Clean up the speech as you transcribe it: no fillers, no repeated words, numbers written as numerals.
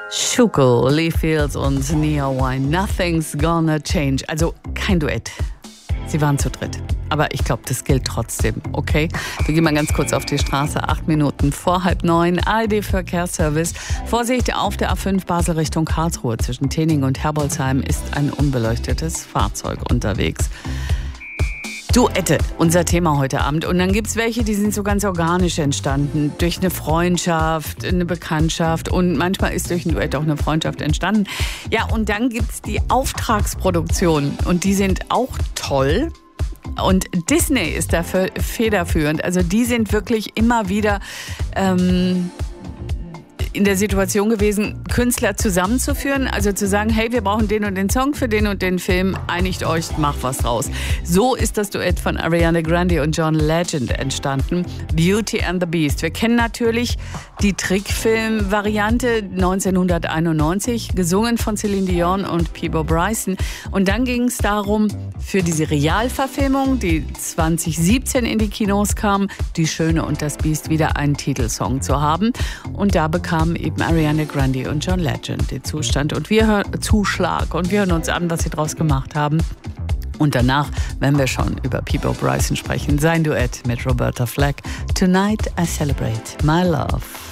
Schuko, Lee Fields und Nia Wine. Nothing's gonna change. Also kein Duett. Sie waren zu dritt. Aber ich glaube, das gilt trotzdem, okay? Wir gehen mal ganz kurz auf die Straße. 8 Minuten vor 8:30. ARD-Verkehrsservice. Vorsicht, auf der A5 Basel Richtung Karlsruhe. Zwischen Tening und Herbolzheim ist ein unbeleuchtetes Fahrzeug unterwegs. Duette, unser Thema heute Abend. Und dann gibt es welche, die sind so ganz organisch entstanden. Durch eine Freundschaft, eine Bekanntschaft und manchmal ist durch ein Duett auch eine Freundschaft entstanden. Ja, und dann gibt es die Auftragsproduktionen und die sind auch toll. Und Disney ist dafür federführend. Also die sind wirklich immer wieder in der Situation gewesen, Künstler zusammenzuführen, also zu sagen, hey, wir brauchen den und den Song für den und den Film, einigt euch, macht was draus. So ist das Duett von Ariana Grande und John Legend entstanden, Beauty and the Beast. Wir kennen natürlich die Trickfilm-Variante 1991, gesungen von Celine Dion und Peabo Bryson. Und dann ging es darum, für diese Realverfilmung, die 2017 in die Kinos kam, Die Schöne und das Biest wieder einen Titelsong zu haben. Und da bekamen eben Ariana Grande und John Legend den Zuschlag. Und wir hören uns an, was sie draus gemacht haben. Und danach werden wir schon über Peabo Bryson sprechen. Sein Duett mit Roberta Flack. Tonight I celebrate my love.